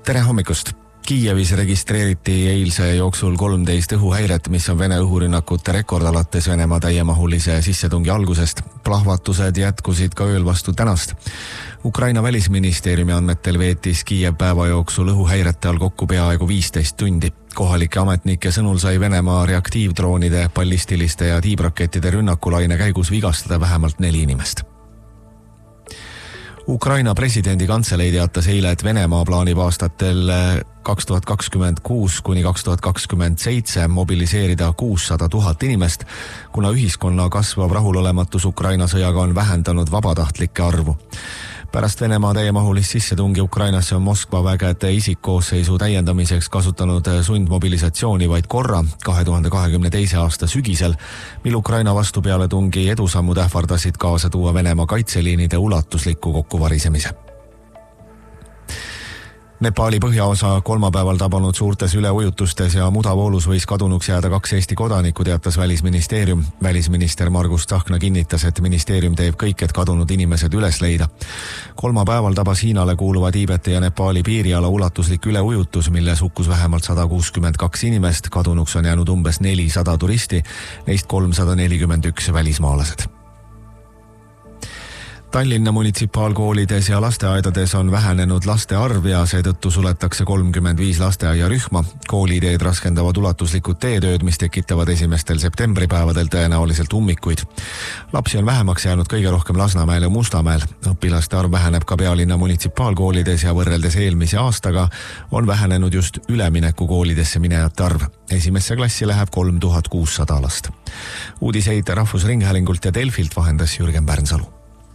Tere hommikust! Kiievis registreeriti eilse jooksul 13 õhuhäiret, mis on Vene õhurünnakute rekord alates Venemaa täiemahulise sissetungi algusest. Plahvatused jätkusid ka ööl vastu tänast. Ukraina välisministeeriumi andmetel veetis Kiiev päeva jooksul õhuhäirete all kokku peaaegu 15 tundi. Kohalike ametnike sõnul sai Venemaa reaktiivdroonide, ballistiliste ja tiibrakettide rünnakulaine käigus vigastada vähemalt 4 inimest. Ukraina presidendi kantselei teatas eile, et Venemaa plaanib aastatel 2026 kuni 2027 mobiliseerida 600 000 inimest, kuna ühiskonna kasvav rahulolematus Ukraina sõjaga on vähendanud vabatahtlike arvu. Pärast Venemaa täiemahulist sissetungi Ukrainasse on Moskva vägede isikkoosseisu täiendamiseks kasutanud sundmobilisatsiooni vaid korra 2022. aasta sügisel, mil Ukraina vastu pealetungi edusammud ähvardasid kaasa tuua Venemaa kaitseliinide ulatusliku kokkuvarisemise. Nepaali põhjaosa kolmapäeval tabanud suurtes üleujutustes ja mudavoolus võis kadunuks jääda 2 Eesti kodanikku, teatas Välisministeerium. Välisminister Margus Tsahkna kinnitas, et ministeerium teeb kõik, et kadunud inimesed üles leida. Kolmapäeval tabas Hiinale kuuluva Tiibeti ja Nepaali piiriala ulatuslik üleujutus, milles hukkus vähemalt 162 inimest, kadunuks on jäänud umbes 400 turisti, neist 341 välismaalased. Tallinna munitsipaalkoolides ja lasteaedades on vähenenud laste arv ja seetõttu suletakse 35 lasteaiarühma. Kooliteed raskendavad ulatuslikud teetööd, mis tekitavad 1. septembripäevadel tõenäoliselt ummikuid. Lapsi on vähemaks jäänud kõige rohkem Lasnamäel ja Mustamäel. Õpilaste arv väheneb ka pealinna munitsipaalkoolides ja võrreldes eelmise aastaga on vähenenud just üleminekukoolidesse minejate arv. 1. klassi läheb 3600 last. Uudiseid Rahvusringhäälingult ja Delfilt vahendas Jürgen Pärnsalu.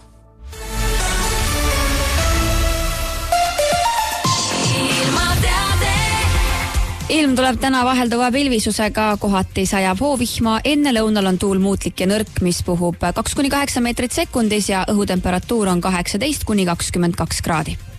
Ilm tuleb täna vahelduva pilvisusega, kohati sajab hoovihma, enne lõunal on tuul muutlik ja nõrk, mis puhub 2–8 meetrit sekundis ja õhutemperatuur on 18–22 kraadi.